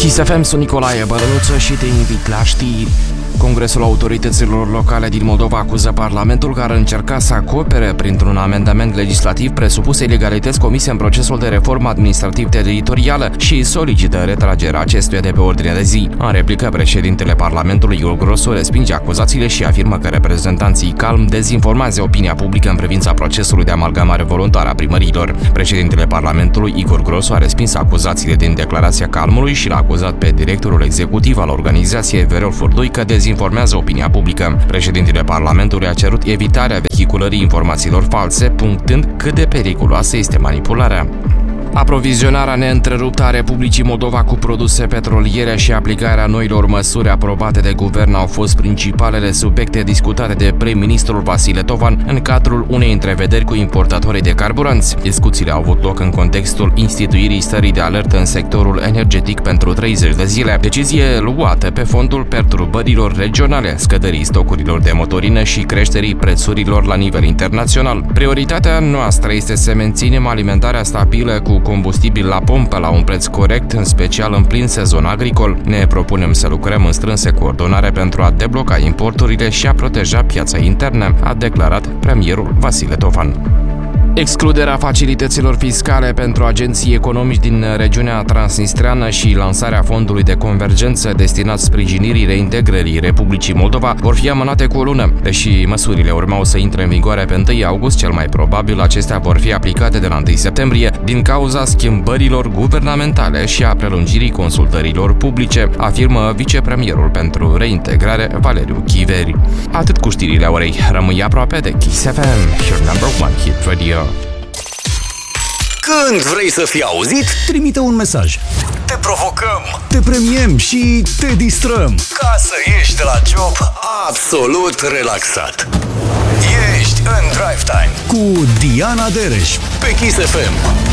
Kiss FM, sunt Nicolae Bălănuță și te invit la știri. Congresul Autorităților Locale din Moldova acuză Parlamentul că ar încerca să acopere printr-un amendament legislativ presupuse ilegalități comise în procesul de reformă administrativ-teritorială și solicită retragerea acestuia de pe ordine de zi. În replică, președintele Parlamentului Igor Grosu respinge acuzațiile și afirmă că reprezentanții CALM dezinformează opinia publică în privința procesului de amalgamare voluntară a primăriilor. Președintele Parlamentului Igor Grosu a respins acuzațiile din declarația CALM-ului și l-a acuzat pe directorul executiv al organizației Viorel Furdui că dezinformează opinia publică. Președintele Parlamentului a cerut evitarea vehiculării informațiilor false, punctând cât de periculoasă este manipularea. Aprovizionarea neîntreruptă a Republicii Moldova cu produse petroliere și aplicarea noilor măsuri aprobate de guvern au fost principalele subiecte discutate de prim-ministrul Vasile Tovan în cadrul unei întrevederi cu importatorii de carburanți. Discuțiile au avut loc în contextul instituirii stării de alertă în sectorul energetic pentru 30 de zile, decizie luată pe fondul perturbărilor regionale, scăderii stocurilor de motorină și creșterii prețurilor la nivel internațional. Prioritatea noastră este să menținem alimentarea stabilă cu combustibil la pompă la un preț corect, în special în plin sezon agricol. Ne propunem să lucrăm în strânsă coordonare pentru a debloca importurile și a proteja piața internă, a declarat premierul Vasile Tovan. Excluderea facilităților fiscale pentru agenții economici din regiunea transnistreană și lansarea fondului de convergență destinat sprijinirii reintegrării Republicii Moldova vor fi amânate cu o lună. Deși măsurile urmau să intre în vigoare pe 1 august, cel mai probabil acestea vor fi aplicate de la 1 septembrie din cauza schimbărilor guvernamentale și a prelungirii consultărilor publice, afirmă vicepremierul pentru reintegrare Valeriu Chiveri. Atât cu știrile orei, rămâi aproape de Kiss FM, your number one hit radio. Când vrei să fii auzit, trimite un mesaj. Te provocăm, te premiem și te distrăm ca să ieși de la job absolut relaxat. Ești în Drive Time cu Diana Dereș pe Kiss FM.